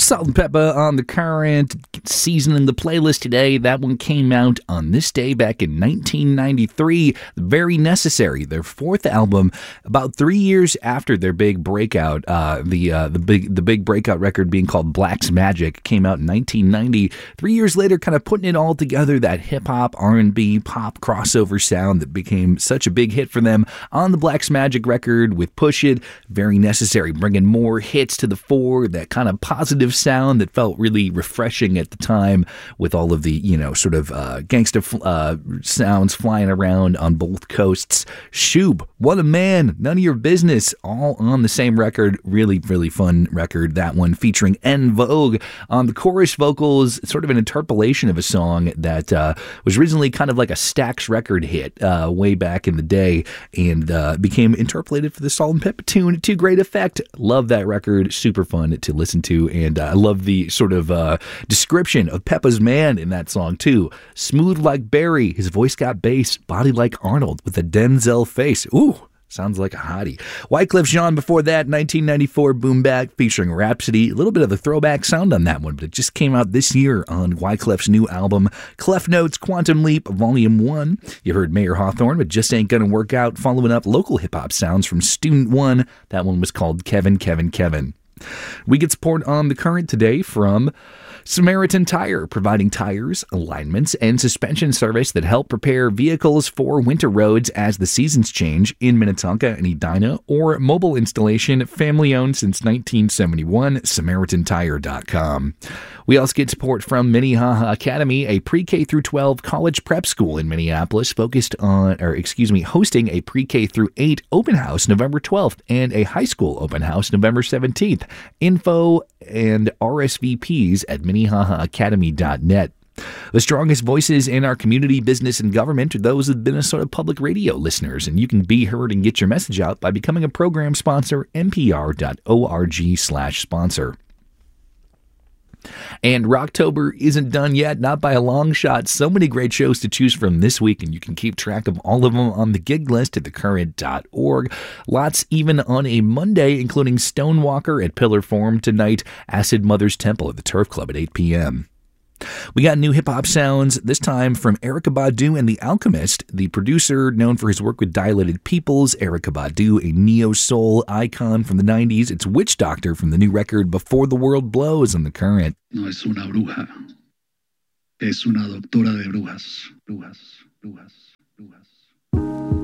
Salt-N-Pepa on the Current, seasoning the playlist today. That one came out on this day back in 1993. Very Necessary, their fourth album, about 3 years after their big breakout. The big breakout record being called Black's Magic came out in 1990. 3 years later, kind of putting it all together, that hip-hop, R&B, pop crossover sound that became such a big hit for them on the Black's Magic record with Push It. Very Necessary, bringing more hits to the fore, that kind of positive sound that felt really refreshing at the time with all of the, sort of gangsta sounds flying around on both coasts. Shub, What a Man, None of Your Business, all on the same record. Really, really fun record, that one, featuring En Vogue on the chorus vocals, sort of an interpolation of a song that was originally kind of like a Stax record hit way back in the day and became interpolated for the Salt-N-Pepa tune to great effect. Love that record, super fun to listen to, and I love the sort of description of Peppa's man in that song too. Smooth like Barry, his voice got bass, body like Arnold with a Denzel face. Ooh, sounds like a hottie. Wyclef Jean before that, 1994 Boom Bap featuring Rhapsody. A little bit of the throwback sound on that one, but it just came out this year on Wyclef's new album, Clef Notes Quantum Leap Volume 1. You heard Mayer Hawthorne with Just Ain't Gonna Work Out, following up local hip-hop sounds from Student One. That one was called Kevin, Kevin, Kevin. We get support on the Current today from Samaritan Tire, providing tires, alignments, and suspension service that help prepare vehicles for winter roads as the seasons change in Minnetonka and Edina, or mobile installation, family-owned since 1971, SamaritanTire.com. We also get support from Minnehaha Academy, a pre-K through 12 college prep school in Minneapolis, hosting a pre-K through 8 open house November 12th and a high school open house November 17th. Info and RSVPs at minnehahaacademy.net. The strongest voices in our community, business, and government are those of Minnesota Public Radio listeners, and you can be heard and get your message out by becoming a program sponsor, npr.org/sponsor. And Rocktober isn't done yet, not by a long shot. So many great shows to choose from this week, and you can keep track of all of them on the gig list at thecurrent.org. Lots even on a Monday, including Stonewalker at Pillar Forum tonight, Acid Mother's Temple at the Turf Club at 8 p.m. We got new hip-hop sounds, this time from Erykah Badu and The Alchemist, the producer known for his work with Dilated Peoples. Erykah Badu, a neo-soul icon from the 90s. It's Witch Doctor from the new record Before the World Blows on The Current. No es una bruja, es una doctora de brujas, brujas, brujas.